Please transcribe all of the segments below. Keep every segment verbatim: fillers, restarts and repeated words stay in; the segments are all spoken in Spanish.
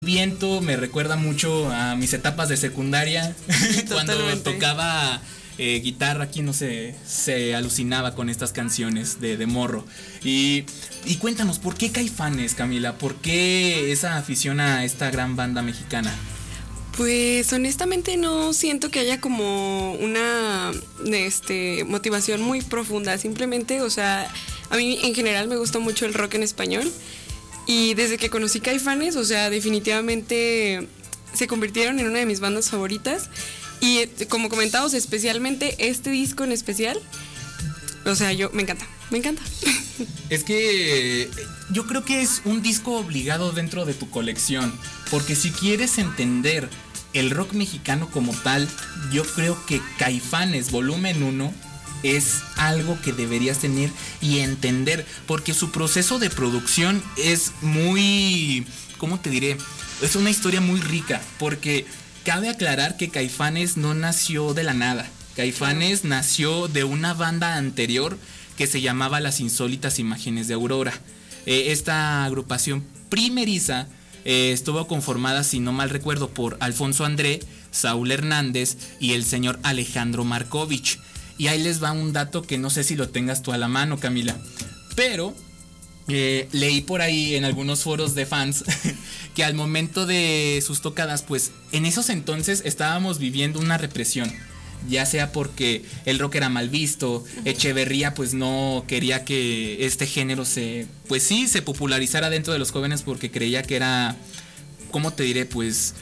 Viento me recuerda mucho a mis etapas de secundaria cuando tocaba eh, guitarra. Aquí no se, se alucinaba con estas canciones de, de morro. Y, y cuéntanos, ¿por qué Caifanes, Camila? ¿Por qué esa afición a esta gran banda mexicana? Pues honestamente no siento que haya como una este, motivación muy profunda. Simplemente, o sea, a mí en general me gusta mucho el rock en español. Y desde que conocí Caifanes, o sea, definitivamente se convirtieron en una de mis bandas favoritas. Y como comentamos, especialmente este disco en especial, o sea, yo me encanta, me encanta. Es que yo creo que es un disco obligado dentro de tu colección, porque si quieres entender el rock mexicano como tal, yo creo que Caifanes Volumen uno es algo que deberías tener y entender, porque su proceso de producción es muy, ¿cómo te diré? Es una historia muy rica, porque cabe aclarar que Caifanes no nació de la nada. Caifanes nació de una banda anterior que se llamaba Las Insólitas Imágenes de Aurora. Eh, esta agrupación primeriza eh, estuvo conformada, si no mal recuerdo, por Alfonso André, Saúl Hernández y el señor Alejandro Markovich. Y ahí les va un dato que no sé si lo tengas tú a la mano, Camila, pero eh, leí por ahí en algunos foros de fans que al momento de sus tocadas, pues en esos entonces estábamos viviendo una represión, ya sea porque el rock era mal visto, Echeverría pues no quería que este género se, pues sí, se popularizara dentro de los jóvenes porque creía que era, ¿cómo te diré? Pues...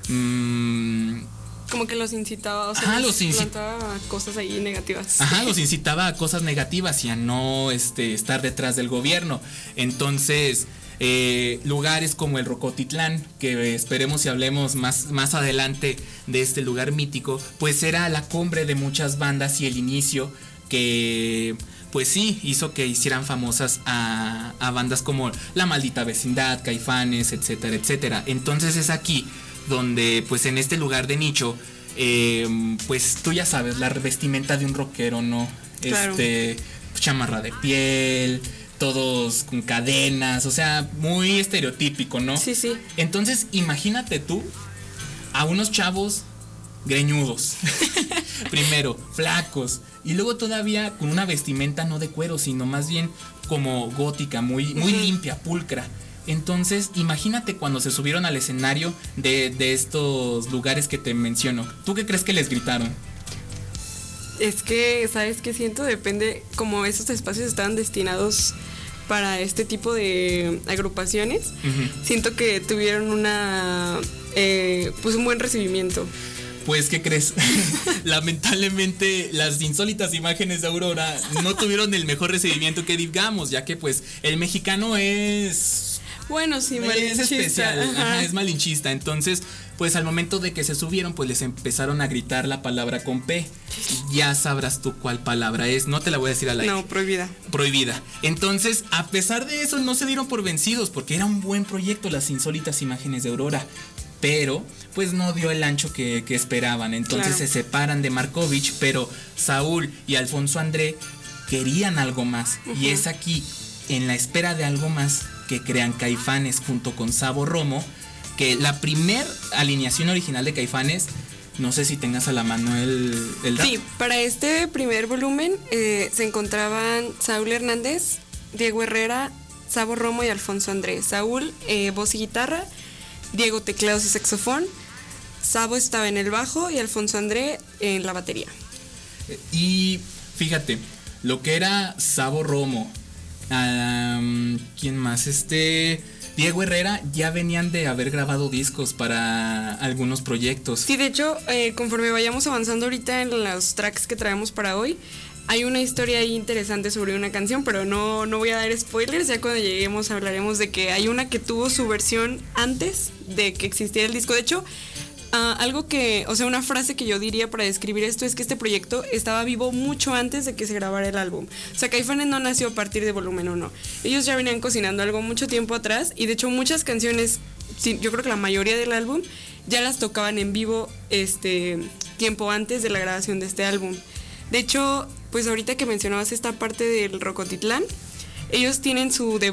Mmm, como que los incitaba, o sea, Ajá, los los plantaba cosas ahí negativas. Ajá, los incitaba a cosas negativas y a no este, estar detrás del gobierno. Entonces, eh, lugares como el Rocotitlán, que esperemos y hablemos más, más adelante de este lugar mítico, pues era la cumbre de muchas bandas y el inicio que, pues sí, hizo que hicieran famosas a, a bandas como La Maldita Vecindad, Caifanes, etcétera, etcétera. Entonces es aquí donde pues en este lugar de nicho, eh, pues tú ya sabes, la vestimenta de un rockero, ¿no? Claro. Este, chamarra de piel, todos con cadenas, o sea, muy estereotípico, ¿no? Sí, sí. Entonces imagínate tú a unos chavos greñudos, primero, flacos, y luego todavía con una vestimenta no de cuero, sino más bien como gótica, muy, muy uh-huh. limpia, pulcra. Entonces, imagínate cuando se subieron al escenario de, de estos lugares que te menciono. ¿Tú qué crees que les gritaron? Es que, ¿sabes qué siento? Depende, como esos espacios estaban destinados para este tipo de agrupaciones, uh-huh. siento que tuvieron una, eh, pues un buen recibimiento. Pues, ¿qué crees? Lamentablemente, Las Insólitas Imágenes de Aurora no tuvieron el mejor recibimiento que digamos, ya que pues el mexicano es... Bueno, sí, malinchista. Es especial, ajá. Ajá, es malinchista. Entonces, pues al momento de que se subieron, pues les empezaron a gritar la palabra con P. Ya sabrás tú cuál palabra es. No te la voy a decir al aire. No, prohibida. Prohibida. Entonces, a pesar de eso, no se dieron por vencidos, porque era un buen proyecto, Las Insólitas Imágenes de Aurora. Pero, pues no dio el ancho que, que esperaban. Entonces claro. se separan de Markovich, pero Saúl y Alfonso André querían algo más. Uh-huh. Y es aquí, en la espera de algo más, que crean Caifanes junto con Sabo Romo, que la primer alineación original de Caifanes, no sé si tengas a la mano el, el dato. Sí, para este primer volumen eh, se encontraban Saúl Hernández, Diego Herrera, Sabo Romo y Alfonso Andrés. Saúl, eh, voz y guitarra, Diego teclados y saxofón, Sabo estaba en el bajo y Alfonso André en la batería. Y fíjate, lo que era Sabo Romo, Um, ¿quién más? Este Diego Herrera ya venían de haber grabado discos para algunos proyectos. Sí, de hecho, eh, conforme vayamos avanzando ahorita en los tracks que traemos para hoy, hay una historia ahí interesante sobre una canción, pero no, no voy a dar spoilers. Ya cuando lleguemos hablaremos de que hay una que tuvo su versión antes de que existiera el disco. De hecho, Uh, algo que, o sea, una frase que yo diría para describir esto es que este proyecto estaba vivo mucho antes de que se grabara el álbum. O sea, Caifanes no nació a partir de Volumen uno. Ellos ya venían cocinando algo mucho tiempo atrás y de hecho muchas canciones, sí, yo creo que la mayoría del álbum ya las tocaban en vivo este tiempo antes de la grabación de este álbum. De hecho, pues ahorita que mencionabas esta parte del Rocotitlán, ellos tienen su debut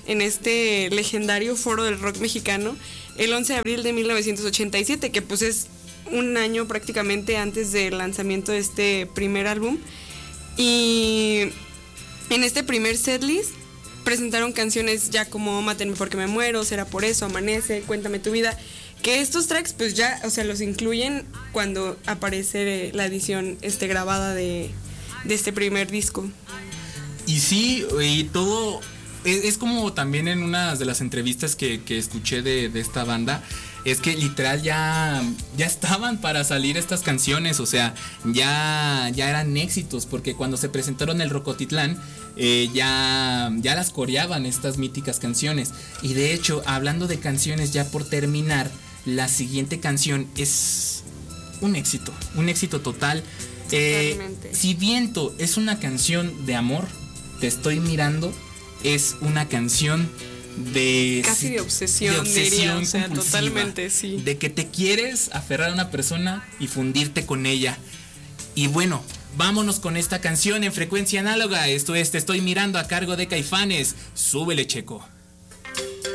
en este legendario Foro del Rock Mexicano el once de abril de mil novecientos ochenta y siete, que pues es un año prácticamente antes del lanzamiento de este primer álbum. Y en este primer setlist presentaron canciones ya como Mátenme porque me muero, Será por eso, Amanece, Cuéntame tu vida, que estos tracks pues ya, o sea, los incluyen cuando aparece la edición este, grabada de, de este primer disco. Y sí, y todo es, es como también en una de las entrevistas que, que escuché de, de esta banda, es que literal ya, ya estaban para salir estas canciones, o sea, ya, ya eran éxitos, porque cuando se presentaron el Rocotitlán, eh, ya, ya las coreaban estas míticas canciones. Y de hecho, hablando de canciones, ya por terminar, la siguiente canción es un éxito, un éxito total. Eh, si Viento es una canción de amor, Te estoy mirando es una canción de casi de obsesión, de obsesión diría, o sea, totalmente, sí. De que te quieres aferrar a una persona y fundirte con ella. Y bueno, vámonos con esta canción en frecuencia análoga. Esto es Te estoy mirando, a cargo de Caifanes. Súbele, Checo.